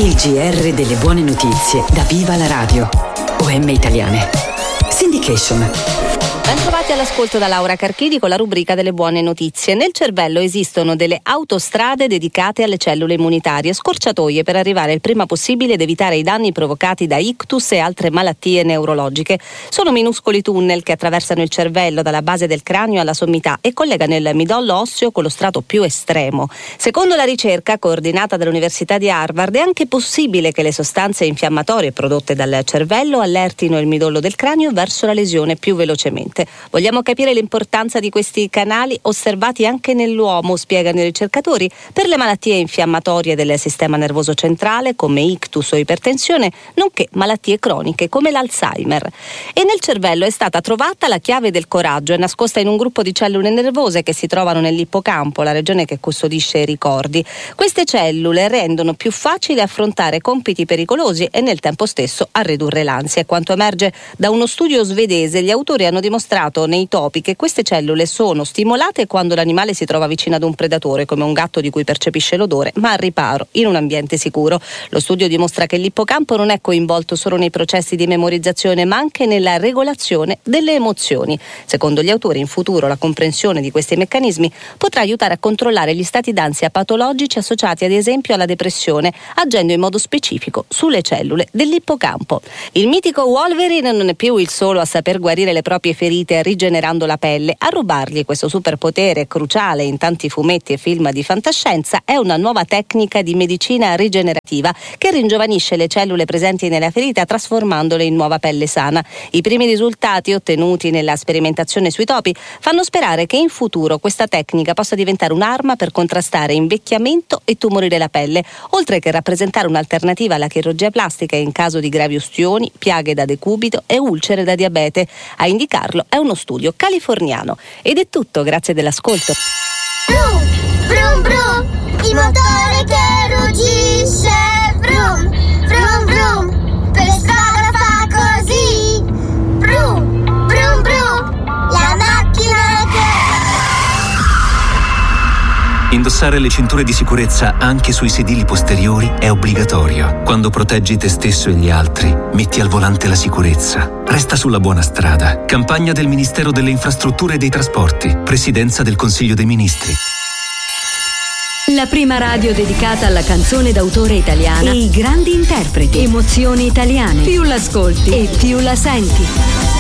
Il GR delle buone notizie da Viva la Radio. OM Italiane. Syndication. Bentrovati all'ascolto da Laura Carchidi con la rubrica delle buone notizie. Nel cervello esistono delle autostrade dedicate alle cellule immunitarie, scorciatoie per arrivare il prima possibile ed evitare i danni provocati da ictus e altre malattie neurologiche. Sono minuscoli tunnel che attraversano il cervello dalla base del cranio alla sommità e collegano il midollo osseo con lo strato più estremo. Secondo la ricerca coordinata dall'Università di Harvard, è anche possibile che le sostanze infiammatorie prodotte dal cervello allertino il midollo del cranio verso la lesione più velocemente. Vogliamo capire l'importanza di questi canali osservati anche nell'uomo, spiegano i ricercatori, per le malattie infiammatorie del sistema nervoso centrale come ictus o ipertensione, nonché malattie croniche come l'Alzheimer. E nel cervello è stata trovata la chiave del coraggio, è nascosta in un gruppo di cellule nervose che si trovano nell'ippocampo, la regione che custodisce i ricordi. Queste cellule rendono più facile affrontare compiti pericolosi e nel tempo stesso a ridurre l'ansia. Quanto emerge da uno studio svedese, gli autori hanno dimostrato nei topi che queste cellule sono stimolate quando l'animale si trova vicino ad un predatore, come un gatto di cui percepisce l'odore, ma al riparo, in un ambiente sicuro. Lo studio dimostra che l'ippocampo non è coinvolto solo nei processi di memorizzazione, ma anche nella regolazione delle emozioni. Secondo gli autori, in futuro la comprensione di questi meccanismi potrà aiutare a controllare gli stati d'ansia patologici associati ad esempio alla depressione, agendo in modo specifico sulle cellule dell'ippocampo. Il mitico Wolverine non è più il solo a saper guarire le proprie ferite rigenerando la pelle. A rubargli questo superpotere cruciale in tanti fumetti e film di fantascienza è una nuova tecnica di medicina rigenerativa che ringiovanisce le cellule presenti nella ferita trasformandole in nuova pelle sana. I primi risultati ottenuti nella sperimentazione sui topi fanno sperare che in futuro questa tecnica possa diventare un'arma per contrastare invecchiamento e tumori della pelle, oltre che rappresentare un'alternativa alla chirurgia plastica in caso di gravi ustioni, piaghe da decubito e ulcere da diabete. A indicarlo è uno studio californiano. Ed è tutto, grazie dell'ascolto. Brum, brum, brum, il motore che ruggisce. Brum, brum, brum, per strada fa così. Brum, brum, brum, la macchina che... Indossare le cinture di sicurezza anche sui sedili posteriori è obbligatorio. Quando proteggi te stesso e gli altri, metti al volante la sicurezza. Resta sulla buona strada. Campagna del Ministero delle Infrastrutture e dei Trasporti. Presidenza del Consiglio dei Ministri. La prima radio dedicata alla canzone d'autore italiana e i grandi interpreti. Emozioni italiane. Più l'ascolti e più la senti.